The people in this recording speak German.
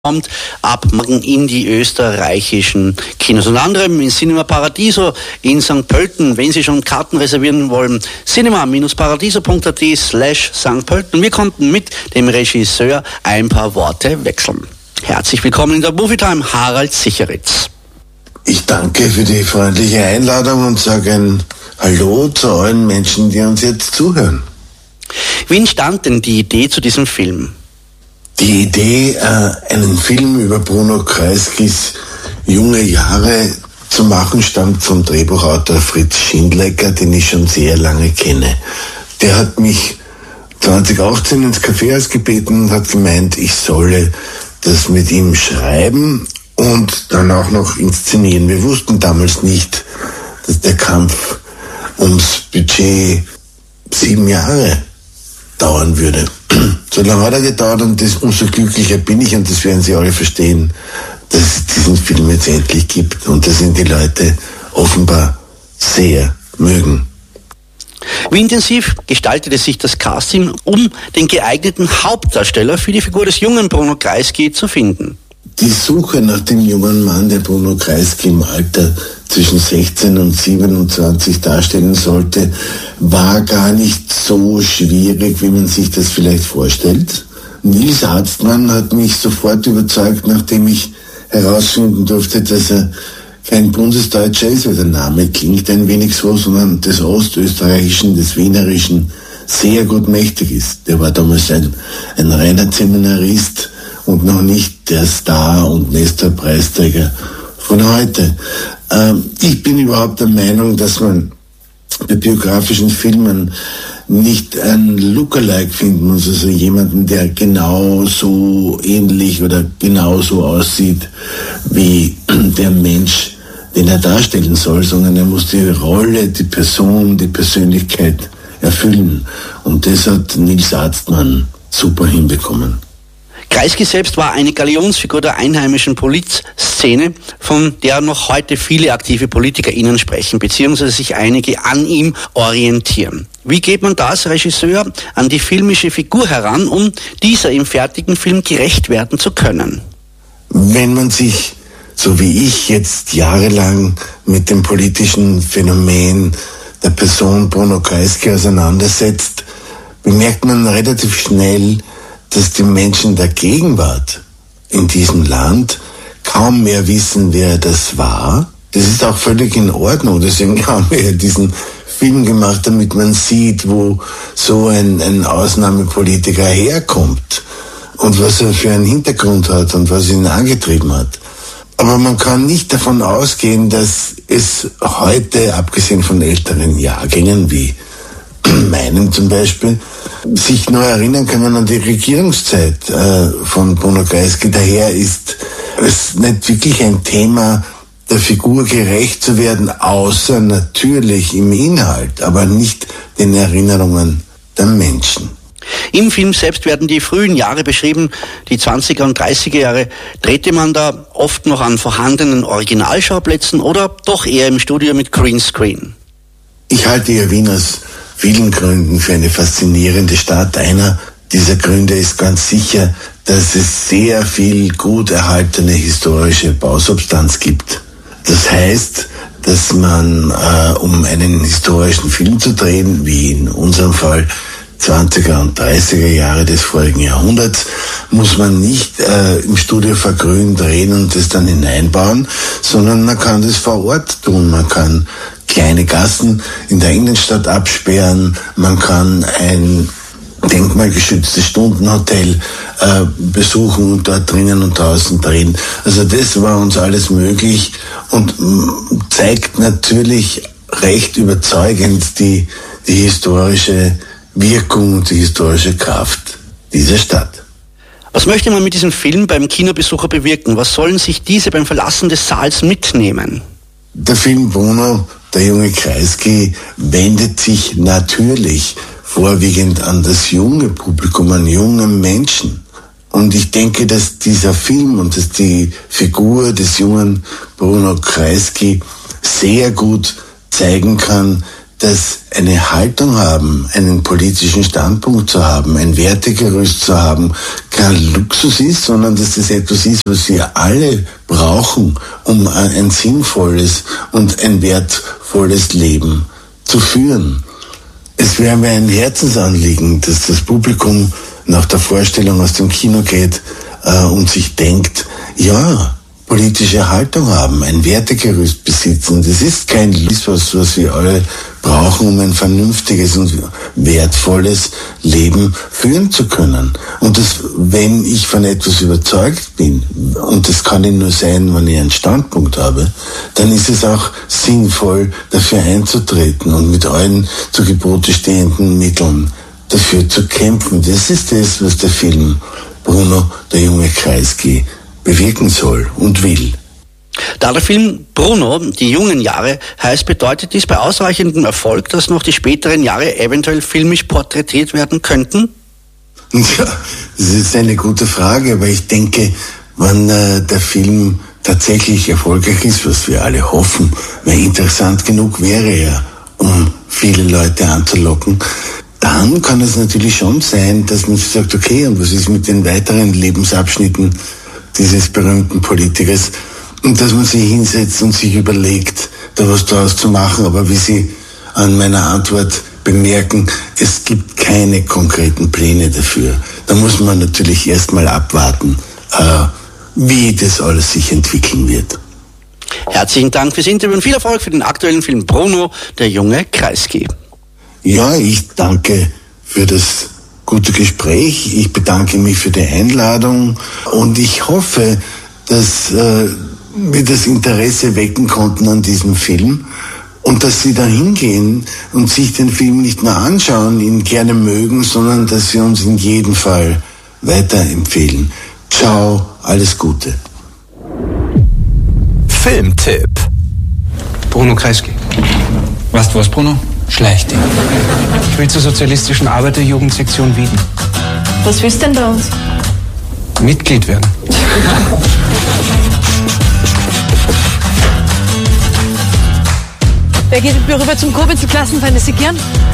kommt ab morgen in die österreichischen Kinos. Unter anderem in Cinema Paradiso in St. Pölten. Wenn Sie schon Karten reservieren wollen, cinema-paradiso.at/St. Pölten. Wir konnten mit dem Regisseur ein paar Worte wechseln. Herzlich willkommen in der Movietime, Harald Sicheritz. Ich danke für die freundliche Einladung und sage ein Hallo zu allen Menschen, die uns jetzt zuhören. Wie entstand denn die Idee zu diesem Film? Die Idee, einen Film über Bruno Kreisky's junge Jahre zu machen, stammt vom Drehbuchautor Fritz Schindlecker, den ich schon sehr lange kenne. Der hat mich 2018 ins Kaffeehaus gebeten und hat gemeint, ich solle das mit ihm schreiben und dann auch noch inszenieren. Wir wussten damals nicht, dass der Kampf ums Budget 7 Jahre dauern würde. So lange hat er gedauert und umso glücklicher bin ich, und das werden Sie alle verstehen, dass es diesen Film jetzt endlich gibt und dass ihn die Leute offenbar sehr mögen. Wie intensiv gestaltete sich das Casting, um den geeigneten Hauptdarsteller für die Figur des jungen Bruno Kreisky zu finden? Die Suche nach dem jungen Mann, der Bruno Kreisky im Alter zwischen 16 und 27 darstellen sollte, war gar nicht so schwierig, wie man sich das vielleicht vorstellt. Nils Arztmann hat mich sofort überzeugt, nachdem ich herausfinden durfte, dass er kein Bundesdeutscher ist, weil der Name klingt ein wenig so, sondern des Ostösterreichischen, des Wienerischen sehr gut mächtig ist. Der war damals ein reiner Seminarist und noch nicht der Star- und Nestor-Preisträger von heute. Ich bin überhaupt der Meinung, dass man bei biografischen Filmen nicht ein Lookalike finden muss, also jemanden, der genauso ähnlich oder genauso aussieht wie der Mensch, den er darstellen soll, sondern er muss die Rolle, die Person, die Persönlichkeit erfüllen. Und das hat Nils Arztmann super hinbekommen. Kreisky selbst war eine Galionsfigur der einheimischen Polizszene, von der noch heute viele aktive PolitikerInnen sprechen, beziehungsweise sich einige an ihm orientieren. Wie geht man da als Regisseur an die filmische Figur heran, um dieser im fertigen Film gerecht werden zu können? Wenn man sich, so wie ich, jetzt jahrelang mit dem politischen Phänomen der Person Bruno Kreisky auseinandersetzt, bemerkt man relativ schnell, dass die Menschen der Gegenwart in diesem Land kaum mehr wissen, wer das war. Das ist auch völlig in Ordnung. Deswegen haben wir diesen Film gemacht, damit man sieht, wo so ein Ausnahmepolitiker herkommt und was er für einen Hintergrund hat und was ihn angetrieben hat. Aber man kann nicht davon ausgehen, dass es heute, abgesehen von älteren Jahrgängen wie meinem zum Beispiel, sich noch erinnern können an die Regierungszeit von Bruno Kreisky. Daher ist es nicht wirklich ein Thema, der Figur gerecht zu werden, außer natürlich im Inhalt, aber nicht den Erinnerungen der Menschen. Im Film selbst werden die frühen Jahre beschrieben, die 20er und 30er Jahre. Drehte man da oft noch an vorhandenen Originalschauplätzen oder doch eher im Studio mit Greenscreen? Ich halte ja Wien aus vielen Gründen für eine faszinierende Stadt. Einer dieser Gründe ist ganz sicher, dass es sehr viel gut erhaltene historische Bausubstanz gibt. Das heißt, dass man, um einen historischen Film zu drehen, wie in unserem Fall 20er und 30er Jahre des vorigen Jahrhunderts, muss man nicht im Studio vergrün drehen und das dann hineinbauen, sondern man kann das vor Ort tun. Man kann kleine Gassen in der Innenstadt absperren, man kann ein denkmalgeschütztes Stundenhotel besuchen und dort drinnen und draußen drehen. Also das war uns alles möglich und zeigt natürlich recht überzeugend die historische Wirkung und die historische Kraft dieser Stadt. Was möchte man mit diesem Film beim Kinobesucher bewirken? Was sollen sich diese beim Verlassen des Saals mitnehmen? Der Film Bruno, der junge Kreisky, wendet sich natürlich vorwiegend an das junge Publikum, an junge Menschen. Und ich denke, dass dieser Film und dass die Figur des jungen Bruno Kreisky sehr gut zeigen kann, dass eine Haltung haben, einen politischen Standpunkt zu haben, ein Wertegerüst zu haben, kein Luxus ist, sondern dass das etwas ist, was wir alle brauchen, um ein sinnvolles und ein wertvolles Leben zu führen. Es wäre mir ein Herzensanliegen, dass das Publikum nach der Vorstellung aus dem Kino geht und sich denkt, ja, politische Haltung haben, ein Wertegerüst besitzen. Das ist kein Luxus, was wir alle brauchen, um ein vernünftiges und wertvolles Leben führen zu können. Und das, wenn ich von etwas überzeugt bin, und das kann ich nur sein, wenn ich einen Standpunkt habe, dann ist es auch sinnvoll, dafür einzutreten und mit allen zu Gebote stehenden Mitteln dafür zu kämpfen. Das ist das, was der Film Bruno, der junge Kreisky, bewirken soll und will. Da der Film Bruno, die jungen Jahre heißt, bedeutet dies bei ausreichendem Erfolg, dass noch die späteren Jahre eventuell filmisch porträtiert werden könnten? Ja, das ist eine gute Frage, aber ich denke, wenn der Film tatsächlich erfolgreich ist, was wir alle hoffen, weil interessant genug wäre er, um viele Leute anzulocken, dann kann es natürlich schon sein, dass man sich sagt, okay, und was ist mit den weiteren Lebensabschnitten dieses berühmten Politikers, und dass man sich hinsetzt und sich überlegt, da was draus zu machen. Aber wie Sie an meiner Antwort bemerken, es gibt keine konkreten Pläne dafür. Da muss man natürlich erstmal abwarten, wie das alles sich entwickeln wird. Herzlichen Dank fürs Interview und viel Erfolg für den aktuellen Film Bruno, der junge Kreisky. Ja, ich danke für das gute Gespräch. Ich bedanke mich für die Einladung und ich hoffe, dass wir das Interesse wecken konnten an diesem Film und dass Sie da hingehen und sich den Film nicht nur anschauen, ihn gerne mögen, sondern dass Sie uns in jedem Fall weiterempfehlen. Ciao, alles Gute. Filmtipp. Bruno Kreisky. Weißt du was, Bruno? Schleich dich. Ich will zur sozialistischen Arbeiterjugendsektion Wieden. Was willst du denn bei uns? Mitglied werden. Wer geht mit mir rüber zum Koblenzer Klassenfeind? Das Sie gern?